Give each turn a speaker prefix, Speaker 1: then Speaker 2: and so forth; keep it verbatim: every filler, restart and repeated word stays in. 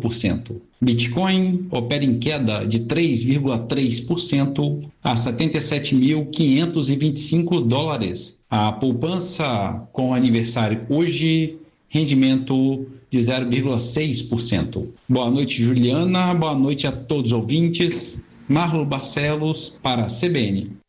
Speaker 1: por cento. Bitcoin opera em queda de três vírgula três por cento a setenta e sete mil quinhentos e vinte e cinco dólares. A poupança com aniversário hoje, rendimento de zero vírgula seis por cento. Boa noite, Juliana. Boa noite a todos os ouvintes. Marlo Barcelos para a C B N.